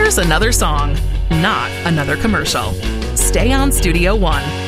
Here's another song, not another commercial. Stay on Studio One.